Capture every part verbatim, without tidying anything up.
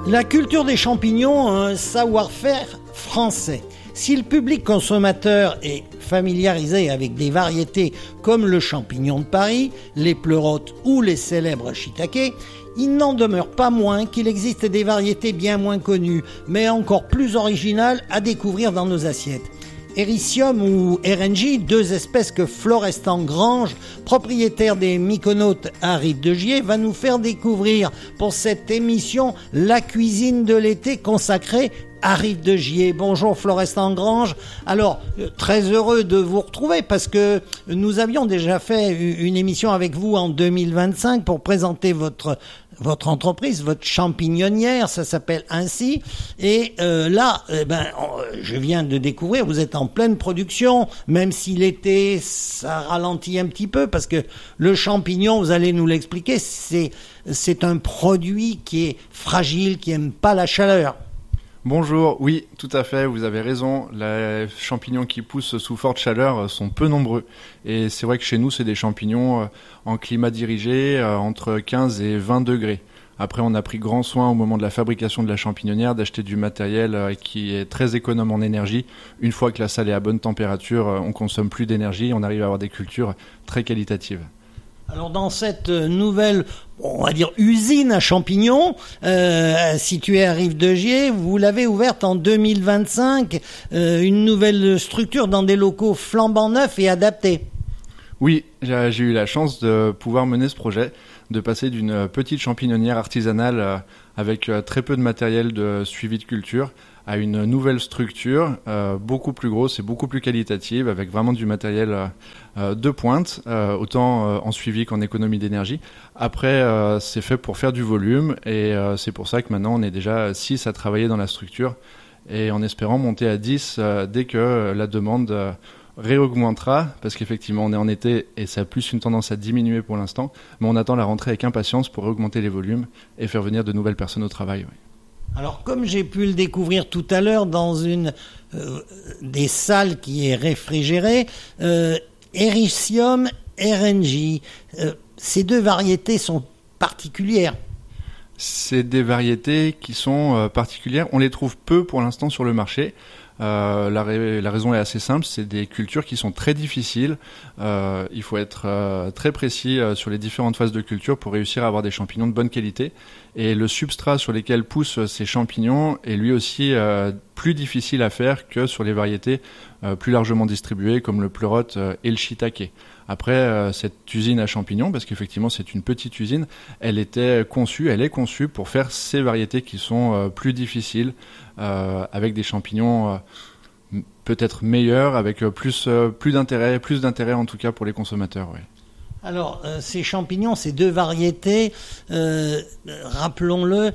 La culture des champignons a un savoir-faire français. Si le public consommateur est familiarisé avec des variétés comme le champignon de Paris, les pleurotes ou les célèbres shiitake, il n'en demeure pas moins qu'il existe des variétés bien moins connues, mais encore plus originales à découvrir dans nos assiettes. Ericium ou R N J, deux espèces que Florestan Grange, propriétaire des Myconautes à Rive-de-Gier, va nous faire découvrir pour cette émission La cuisine de l'été consacrée à Rive-de-Gier. Bonjour Florestan Grange. Alors, très heureux de vous retrouver parce que nous avions déjà fait une émission avec vous en deux mille vingt-cinq pour présenter votre votre entreprise, votre champignonnière, ça s'appelle ainsi. Et euh, là, eh ben, je viens de découvrir, vous êtes en pleine production, même si l'été, ça ralentit un petit peu, parce que le champignon, vous allez nous l'expliquer, c'est c'est un produit qui est fragile, qui aime pas la chaleur. Bonjour, oui, tout à fait, vous avez raison. Les champignons qui poussent sous forte chaleur sont peu nombreux. Et c'est vrai que chez nous, c'est des champignons en climat dirigé entre quinze et vingt degrés. Après, on a pris grand soin au moment de la fabrication de la champignonnière d'acheter du matériel qui est très économe en énergie. Une fois que la salle est à bonne température, on consomme plus d'énergie, on arrive à avoir des cultures très qualitatives. Alors dans cette nouvelle, on va dire usine à champignons, euh, située à Rive-de-Gier, vous l'avez ouverte en deux mille vingt-cinq, euh, une nouvelle structure dans des locaux flambant neufs et adaptés. Oui, j'ai, j'ai eu la chance de pouvoir mener ce projet, de passer d'une petite champignonnière artisanale euh, avec euh, très peu de matériel de suivi de culture à une nouvelle structure euh, beaucoup plus grosse et beaucoup plus qualitative, avec vraiment du matériel euh, de pointe, euh, autant euh, en suivi qu'en économie d'énergie. Après, euh, c'est fait pour faire du volume et euh, c'est pour ça que maintenant on est déjà six à travailler dans la structure et en espérant monter à dix euh, dès que la demande euh, réaugmentera, parce qu'effectivement on est en été et ça a plus une tendance à diminuer pour l'instant, mais on attend la rentrée avec impatience pour augmenter les volumes et faire venir de nouvelles personnes au travail. Oui. Alors, comme j'ai pu le découvrir tout à l'heure dans une euh, des salles qui est réfrigérée, euh, Ericium, R N J, euh, ces deux variétés sont particulières. C'est des variétés qui sont euh, particulières. On les trouve peu pour l'instant sur le marché. Euh, la, ra- la raison est assez simple, c'est des cultures qui sont très difficiles. Euh, il faut être euh, très précis euh, sur les différentes phases de culture pour réussir à avoir des champignons de bonne qualité. Et le substrat sur lesquels poussent ces champignons est lui aussi euh, plus difficile à faire que sur les variétés euh, plus largement distribuées comme le pleurote euh, et le shiitake. Après, euh, cette usine à champignons, parce qu'effectivement c'est une petite usine, elle était conçue, elle est conçue pour faire ces variétés qui sont euh, plus difficiles, euh, avec des champignons euh, peut-être meilleurs, avec euh, plus, euh, plus d'intérêt, plus d'intérêt en tout cas pour les consommateurs. Oui. Alors, euh, ces champignons, ces deux variétés, euh, rappelons-le,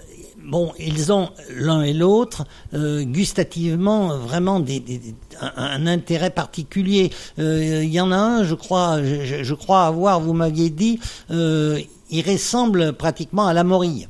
bon, ils ont l'un et l'autre euh, gustativement vraiment des, des, des, un, un intérêt particulier. Euh, il y en a un, je crois, je, je crois avoir, vous m'aviez dit, euh, il ressemble pratiquement à la morille.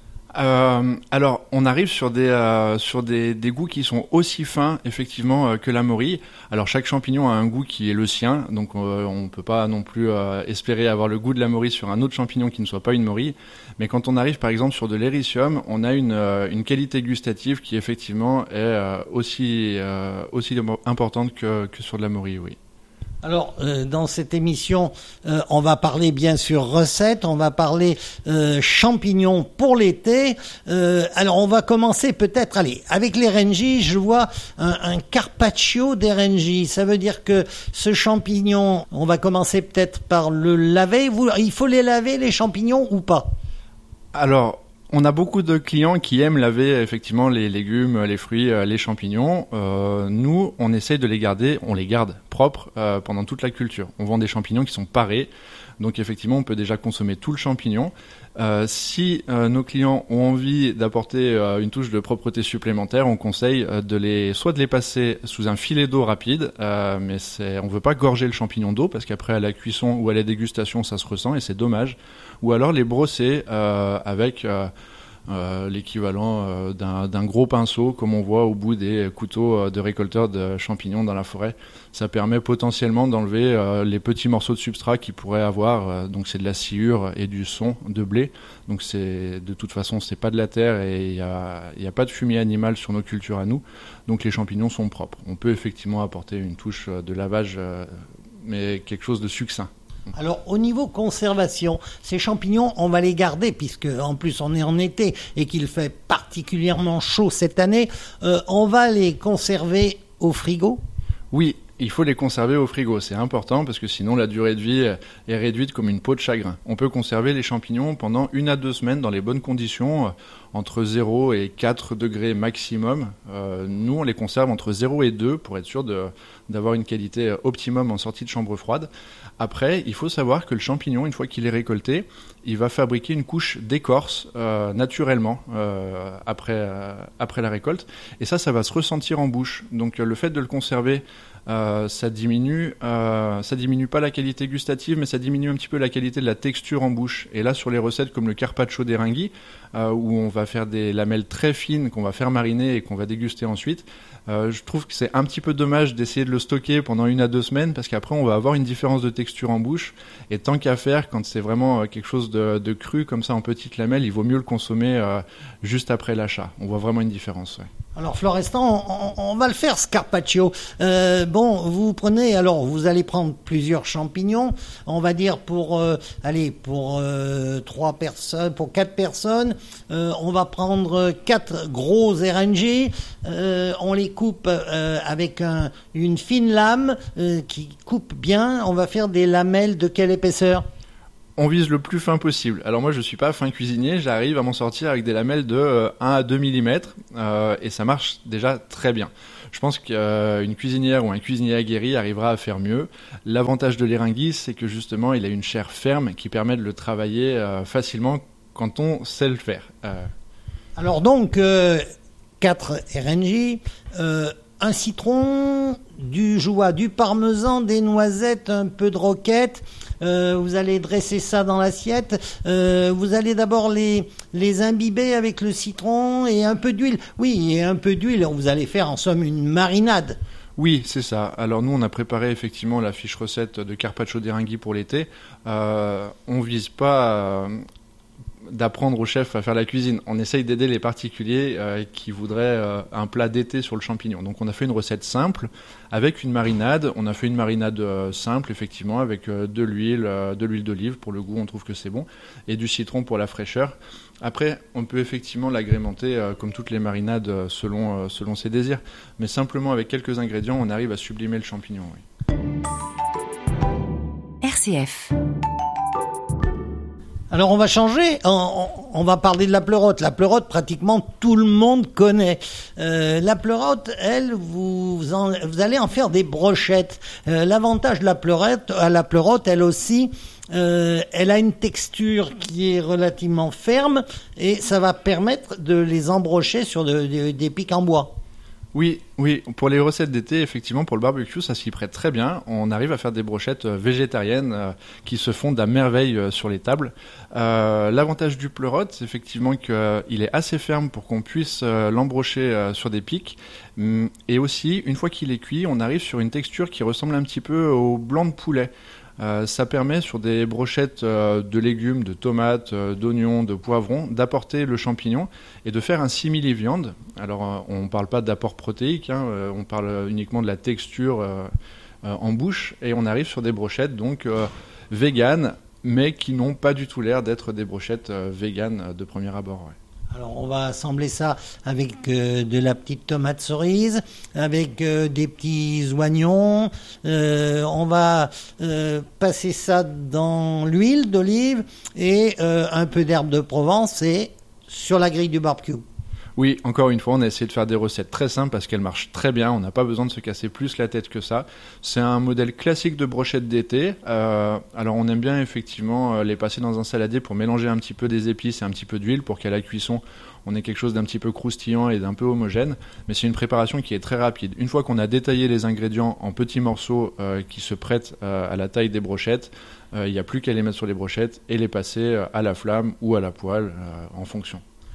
Euh, alors, on arrive sur des euh, sur des, des goûts qui sont aussi fins effectivement euh, que la morille. Alors, chaque champignon a un goût qui est le sien, donc euh, on peut pas non plus euh, espérer avoir le goût de la morille sur un autre champignon qui ne soit pas une morille. Mais quand on arrive par exemple sur de l'éricium, on a une euh, une qualité gustative qui effectivement est euh, aussi euh, aussi importante que que sur de la morille, oui. Alors, euh, dans cette émission, euh, on va parler bien sûr recettes, on va parler euh, champignons pour l'été. Euh, alors, on va commencer peut-être, allez, avec les R N J, je vois un, un carpaccio d'R N J. Ça veut dire que ce champignon, on va commencer peut-être par le laver. Vous, il faut les laver, les champignons, ou pas ? Alors, on a beaucoup de clients qui aiment laver effectivement les légumes, les fruits, les champignons. Euh, nous, on essaye de les garder, on les garde propres euh, pendant toute la culture. On vend des champignons qui sont parés, donc effectivement, on peut déjà consommer tout le champignon. Euh, si euh, nos clients ont envie d'apporter euh, une touche de propreté supplémentaire, on conseille euh, de les, soit de les passer sous un filet d'eau rapide, euh, mais c'est, on veut pas gorger le champignon d'eau parce qu'après à la cuisson ou à la dégustation, ça se ressent et c'est dommage. Ou alors les brosser euh, avec euh, euh, l'équivalent euh, d'un, d'un gros pinceau, comme on voit au bout des couteaux de récolteurs de champignons dans la forêt. Ça permet potentiellement d'enlever euh, les petits morceaux de substrat qu'ils pourraient avoir. Euh, donc c'est de la sciure et du son de blé. Donc c'est, de toute façon, c'est pas de la terre et il n'y a, y a pas de fumier animal sur nos cultures à nous. Donc les champignons sont propres. On peut effectivement apporter une touche de lavage, euh, mais quelque chose de succinct. Alors au niveau conservation, ces champignons, on va les garder puisque en plus on est en été et qu'il fait particulièrement chaud cette année. Euh, on va les conserver au frigo ? Oui, il faut les conserver au frigo. C'est important parce que sinon la durée de vie est réduite comme une peau de chagrin. On peut conserver les champignons pendant une à deux semaines dans les bonnes conditions, entre zéro et quatre degrés maximum. Euh, nous, on les conserve entre zéro et deux pour être sûr de, d'avoir une qualité optimum en sortie de chambre froide. Après, il faut savoir que le champignon, une fois qu'il est récolté, il va fabriquer une couche d'écorce euh, naturellement euh, après, euh, après la récolte. Et ça, ça va se ressentir en bouche. Donc le fait de le conserver, euh, ça diminue, euh, ça diminue pas la qualité gustative, mais ça diminue un petit peu la qualité de la texture en bouche. Et là, sur les recettes comme le carpaccio d'Érengui, euh, où on va faire des lamelles très fines qu'on va faire mariner et qu'on va déguster ensuite, Euh, je trouve que c'est un petit peu dommage d'essayer de le stocker pendant une à deux semaines parce qu'après on va avoir une différence de texture en bouche et tant qu'à faire, quand c'est vraiment quelque chose de, de cru comme ça en petites lamelles, il vaut mieux le consommer euh, juste après l'achat. On voit vraiment une différence. Ouais. Alors Florestan, on, on va le faire ce carpaccio. Euh, bon, vous prenez, alors vous allez prendre plusieurs champignons, on va dire pour, euh, allez, pour euh, trois personnes, pour quatre personnes, euh, on va prendre quatre gros Érengis, euh, on les coupe euh, avec un, une fine lame euh, qui coupe bien. On va faire des lamelles de quelle épaisseur ? On vise le plus fin possible. Alors moi je suis pas fin cuisinier, j'arrive à m'en sortir avec des lamelles de euh, un à deux millimètres euh, et ça marche déjà très bien. Je pense qu'une euh, cuisinière ou un cuisinier aguerri arrivera à faire mieux. L'avantage de l'Érengui, c'est que justement il a une chair ferme qui permet de le travailler euh, facilement quand on sait le faire. Euh... Alors donc, euh, quatre Érengis, euh, un citron, du joie, du parmesan, des noisettes, un peu de roquette. Euh, vous allez dresser ça dans l'assiette. Euh, vous allez d'abord les, les imbiber avec le citron et un peu d'huile. Oui, et un peu d'huile. Vous allez faire en somme une marinade. Oui, c'est ça. Alors nous, on a préparé effectivement la fiche recette de carpaccio d'Érengui pour l'été. Euh, on vise pas euh, d'apprendre au chef à faire la cuisine. On essaye d'aider les particuliers euh, qui voudraient euh, un plat d'été sur le champignon. Donc on a fait une recette simple avec une marinade. On a fait une marinade euh, simple, effectivement, avec euh, de l'huile, euh, de l'huile d'olive. Pour le goût, on trouve que c'est bon. Et du citron pour la fraîcheur. Après, on peut effectivement l'agrémenter euh, comme toutes les marinades euh, selon, euh, selon ses désirs. Mais simplement avec quelques ingrédients, on arrive à sublimer le champignon. Oui. R C F. Alors on va changer, on, on va parler de la pleurote. La pleurote, pratiquement tout le monde connaît. Euh, la pleurote, elle, vous, en, vous allez en faire des brochettes. Euh, l'avantage de la pleurote, à la pleurote, elle aussi, euh, elle a une texture qui est relativement ferme et ça va permettre de les embrocher sur de, de, des pics en bois. Oui, oui, pour les recettes d'été, effectivement, pour le barbecue, ça s'y prête très bien. On arrive à faire des brochettes végétariennes euh, qui se font à merveille euh, sur les tables. Euh, l'avantage du pleurote, c'est effectivement qu'il euh, est assez ferme pour qu'on puisse euh, l'embrocher euh, sur des pics. Hum, et aussi, une fois qu'il est cuit, on arrive sur une texture qui ressemble un petit peu au blanc de poulet. Euh, ça permet sur des brochettes euh, de légumes, de tomates, euh, d'oignons, de poivrons, d'apporter le champignon et de faire un simili-viande. Alors euh, on ne parle pas d'apport protéique, hein, euh, on parle uniquement de la texture euh, euh, en bouche et on arrive sur des brochettes donc euh, véganes mais qui n'ont pas du tout l'air d'être des brochettes euh, véganes de premier abord. Ouais. Alors on va assembler ça avec euh, de la petite tomate cerise, avec euh, des petits oignons. Euh, on va euh, passer ça dans l'huile d'olive et euh, un peu d'herbe de Provence et sur la grille du barbecue. Oui, encore une fois, on a essayé de faire des recettes très simples parce qu'elles marchent très bien. On n'a pas besoin de se casser plus la tête que ça. C'est un modèle classique de brochette d'été. Euh, alors, on aime bien effectivement les passer dans un saladier pour mélanger un petit peu des épices et un petit peu d'huile pour qu'à la cuisson, on ait quelque chose d'un petit peu croustillant et d'un peu homogène. Mais c'est une préparation qui est très rapide. Une fois qu'on a détaillé les ingrédients en petits morceaux euh, qui se prêtent euh, à la taille des brochettes, il euh, n'y a plus qu'à les mettre sur les brochettes et les passer euh, à la flamme ou à la poêle euh, en fonction.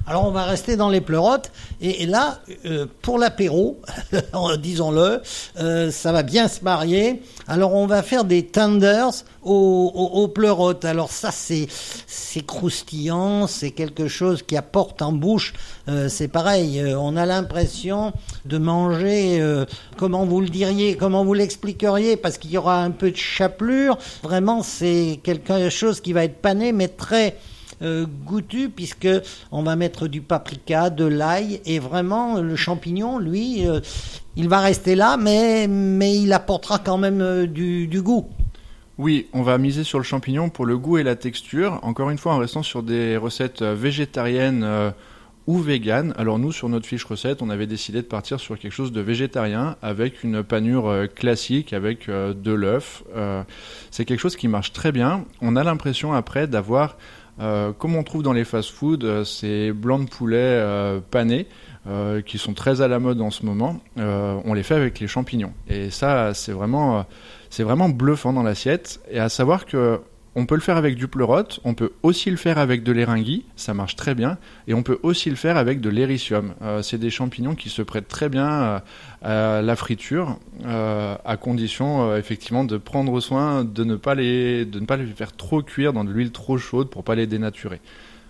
Alors on va rester dans les pleurotes et, et là euh, pour l'apéro, disons-le, euh, ça va bien se marier. Alors on va faire des tenders aux, aux, aux pleurotes. Alors ça c'est c'est croustillant, c'est quelque chose qui apporte en bouche. Euh, c'est pareil, euh, on a l'impression de manger. Euh, comment vous le diriez, comment vous l'expliqueriez, parce qu'il y aura un peu de chapelure. Vraiment c'est quelque chose qui va être pané, mais très Euh, goûtu, puisque on va mettre du paprika, de l'ail, et vraiment le champignon, lui, euh, il va rester là, mais, mais il apportera quand même euh, du, du goût. Oui, on va miser sur le champignon pour le goût et la texture, encore une fois en restant sur des recettes végétariennes euh, ou véganes. Alors nous, sur notre fiche recette, on avait décidé de partir sur quelque chose de végétarien, avec une panure euh, classique, avec euh, de l'œuf. Euh, c'est quelque chose qui marche très bien. On a l'impression après d'avoir Euh, comme on trouve dans les fast-foods, euh, ces blancs de poulet euh, panés euh, qui sont très à la mode en ce moment, euh, on les fait avec les champignons. Et ça, c'est vraiment, euh, c'est vraiment bluffant dans l'assiette. Et à savoir que on peut le faire avec du pleurote, on peut aussi le faire avec de l'éringuie, ça marche très bien, et on peut aussi le faire avec de l'éricium. Euh, c'est des champignons qui se prêtent très bien à, à la friture, euh, à condition euh, effectivement de prendre soin de ne pas les, de ne pas les faire trop cuire dans de l'huile trop chaude pour pas les dénaturer.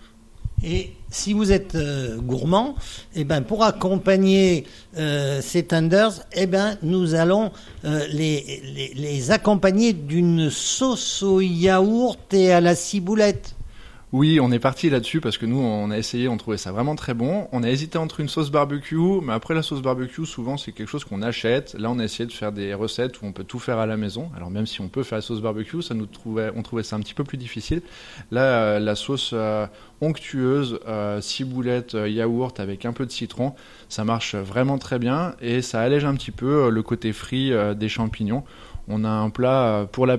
Et si vous êtes euh, gourmand, eh ben pour accompagner euh, ces tenders, eh ben nous allons euh, les, les, les accompagner d'une sauce au yaourt et à la ciboulette. Oui, on est parti là-dessus parce que nous, on a essayé, on trouvait ça vraiment très bon. On a hésité entre une sauce barbecue, mais après la sauce barbecue, souvent c'est quelque chose qu'on achète. Là, on a essayé de faire des recettes où on peut tout faire à la maison. Alors même si on peut faire la sauce barbecue, ça nous trouvait, on trouvait ça un petit peu plus difficile. Là, euh, la sauce euh, onctueuse, euh, ciboulette, euh, yaourt avec un peu de citron, ça marche vraiment très bien et ça allège un petit peu euh, le côté frit euh, des champignons. On a un plat pour la